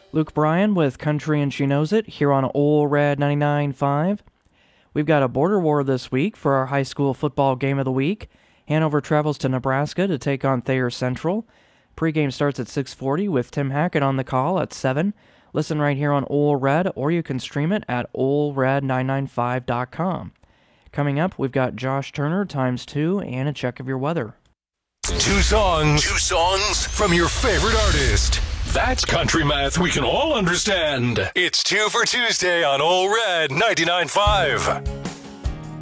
Luke Bryan with Country and She Knows It here on Ole Red 99.5. We've got a border war this week for our high school football game of the week. Hanover travels to Nebraska to take on Thayer Central. Pre-game starts at 6:40 with Tim Hackett on the call at 7. Listen right here on Ole Red, or you can stream it at olered995.com. Coming up, we've got Josh Turner ×2 and a check of your weather. Two songs from your favorite artist. That's country math we can all understand. It's 2 for Tuesday on Ole Red 99.5.